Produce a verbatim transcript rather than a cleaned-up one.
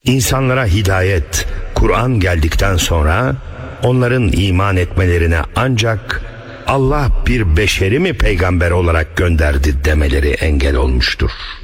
İnsanlara hidayet, Kur'an geldikten sonra onların iman etmelerine ancak Allah bir beşeri mi peygamber olarak gönderdi demeleri engel olmuştur.